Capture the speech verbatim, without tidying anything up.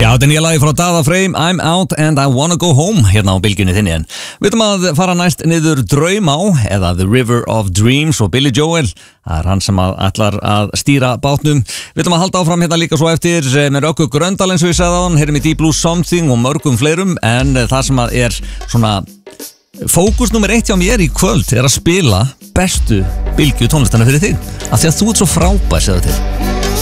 Já, þetta er nýja lagi frá Daða Frame, I'm Out and I Wanna Go Home, hérna á bylgjunni þinni. En við ætlum að fara næst niður Draumá, eða The River of Dreams og Billy Joel. Það er hann sem að ætlar að stýra bátnum. Við ætlum að halda áfram hérna líka svo eftir með Rökku Gröndal eins og ég sagði á hann, heyrum í Deep Blue Something og mörgum fleirum, en það sem að er svona fókus nummer eitt hjá mér í kvöld er að spila bestu bylgju tónlistana fyrir þig, af því að þú ert svo frábær, segðu til.